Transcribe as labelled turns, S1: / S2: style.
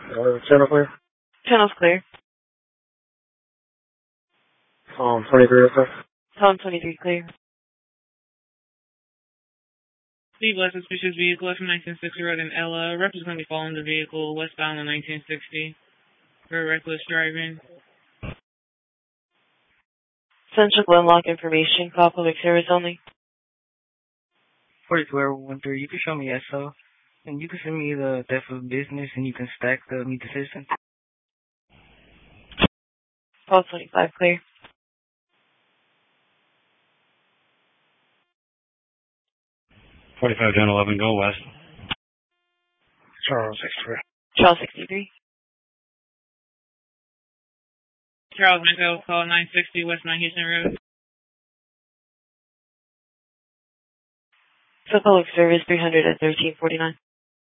S1: Channel clear?
S2: Channel's clear.
S1: 23 or so.
S2: Tom 23 clear.
S3: Steve West, suspicious vehicle from 1960 Road in Ella. Rep is going to be following the vehicle westbound on 1960 for reckless driving.
S2: Central Glenlock information, call public service only.
S4: 4213, you can show me SO, and you can send me the depth of business, and you can stack the meet the citizen.
S2: Call 25 clear.
S5: Forty-five 1011, go west.
S1: Charles 63.
S2: Charles 63.
S3: Charles Michael, call 960 West Mount Houston Road.
S2: For public service 300 at 1349.